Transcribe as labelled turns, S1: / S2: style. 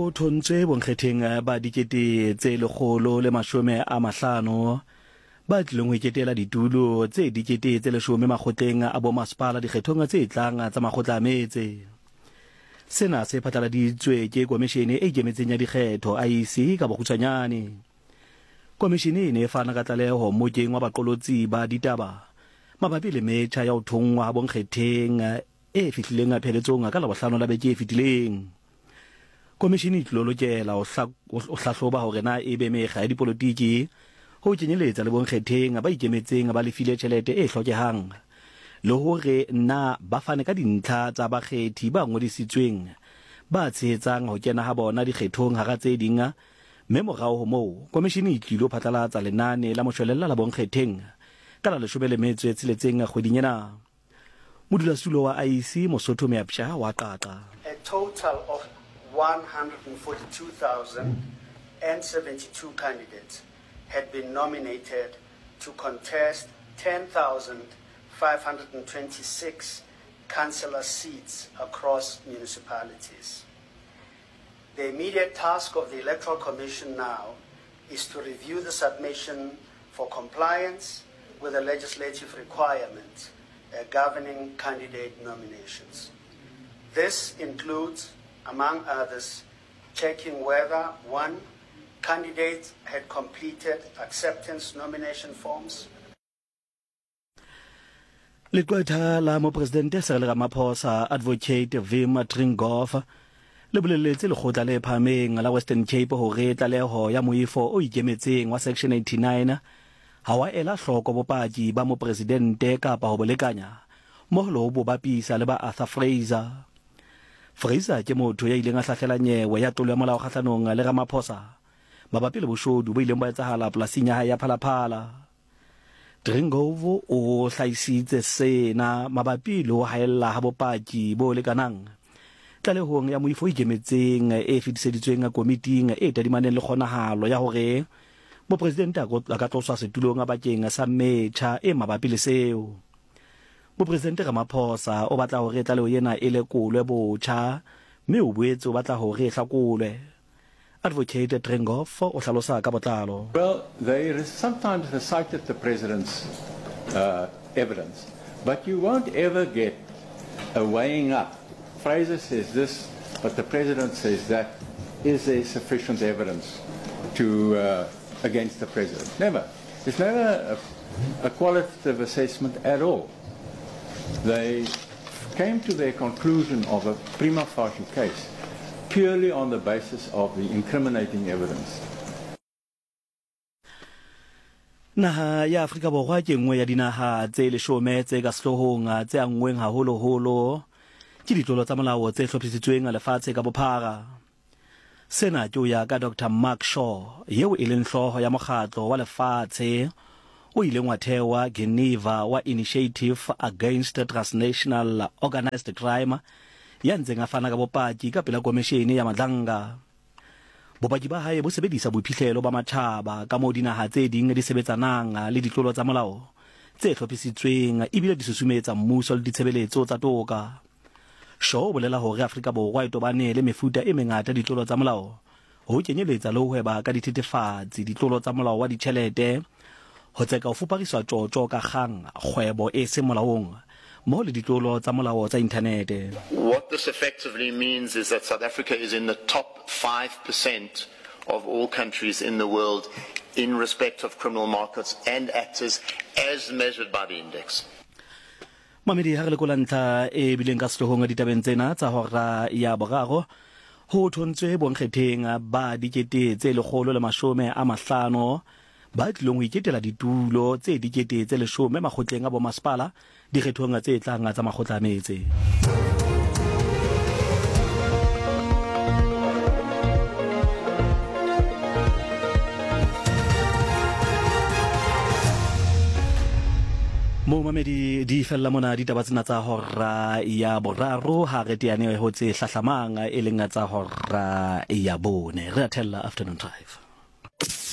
S1: ho thontswe bonkgetheng ba dikete tse 150 ba tlileng ho iketela ditulo tse dikete tse 10 makgotleng a bomasepala dikgethong tse tlang tsa makgotla a metse. Sena se phatlaladitswe ke komishene e ikemetseng ya dikgetho IEC ka bokgutshwanyane. Komishene e fana ka tlaleho mokeng wa baqolotsi ba ditaba mabapi le metjha ya ho thongwa bonkgetheng e fihlileng pheletsong ka Labohlano la beke e fitileng. Komishene e tlo lokela ho hlahloba hore na ebe mekga ya dipolotiki ho kenyeletsa le bonkgetheng ba ikemetseng ba lefile tjhelete e hlokehang le hore na ba fane ka dintlha tsa bakgethi ba ngodisitsweng ba tshehetsang ho kena ha bona dikgethong hara tse ding. Mme morao ho moo komishene e tlilo phatlalatsa lenane la moshwelella la bonkgetheng ka la 16 kgweding ena. Modulasetulo wa IEC Mosotho Meapsha wa qaqa.
S2: A total of 142,072 candidates had been nominated to contest 10,526 councillor seats across municipalities. The immediate task of the Electoral Commission now is to review the submission for compliance with the legislative requirements governing candidate nominations. This includes, among others, checking whether, 1, candidates had completed acceptance nomination forms.
S1: Leqwetha la Mopresidente Cyril Ramaphosa Advocate Vim Trengov le boleletse lekgotla le phahameng la Western Cape hore tlaleho ya moifo o ikemetseng wa Section 89 ha wa ela hloko bopaki ba Mopresidente kapa ho bolekanya mohlo bo bapisa le ba Arthur Fraser. Fraser ke motho ya ileng a hlahlela nyewe ya tlolo ya molao kgahlanong le Ramaphosa mabapi le boshodu bo ileng ba etsahala polasing ya hae ya Phalaphala. Trengov o hlaisitse sena mabapi le ho haella ha bopaki bo lekanang tlalehong ya moifo ikemetseng e fetiseditsweng komiting e tadimaneng le kgonahalo ya hore Mopresidente a ka tloswa setulong a bakeng sa metjha e mabapi le seo. Mopresidente Ramaphosa o batla hore tlaleho ena e lekolwe botjha mme o boetse o batla hore e hlakolwe. Advocate Trengov o hlalosa ka botlalo.
S3: Well, they sometimes recited the president's evidence, but you won't ever get a weighing up. Fraser says this, but the president says that. Is there sufficient evidence to against the president? Never. There's never a qualitative assessment at all. They came to their conclusion of a prima facie case purely on the basis of the incriminating evidence.
S1: Naha ya Afrika Borwa ke nngwe ya dinaha tse 10 tse ka sehlohong tse angweng haholoholo ke ditlolo tsa molao tse hlophisitsweng lefatshe ka bophara. Sena ke ya ka Dr. Mark Shaw yeo e leng hlooho ya mokgatlo wa lefatshe o ileng wa thewa Geneva wa Initiative Against Transnational Organized Crime ya ntseng a fana ka bopaki ka pela komishene ya madlanga. Bopaki ba hae bo sebedisa boiphihlelo ba matjhaba ka mo dinaha tse ding di sebetsanang le ditlolo tsa molao tse hlophisitsweng ebile di susumetsa mmuso le ditshebeletso tsa toka. Shaw o bolela hore Afrika Borwa e tobane le mefuta e mengata ditlolo tsa molao ho kenyeletsa le ho hweba ka dithethefatsi ditlolo tsa molao wa ditjhelete ho tseka ho fupariswa tjotjo ka kgang kgwebo e se molaong mo le ditlolo tsa molao tsa inthanete.
S4: What this effectively means is that South Africa is in the top 5% of all countries in the world in respect of criminal markets and actors as measured by the index.
S1: Mamedi ha re lekola ntlha e bileng ka sehlohong ditabeng tsena tsa hora ya boraro ho thontswe bonkgetheng ba dikete tse 150 ba tlilong ho iketela ditulo tse dikete tse 10 makgotleng a bomasepala dikgethong tse tlang tsa makgotla a metse. Mo mamedi di fella mona ditaba tsena tsa hora ya boraro ha re teane ho tse hlahlamang e leng tsa hora ya bone. Re a thella afternoon drive.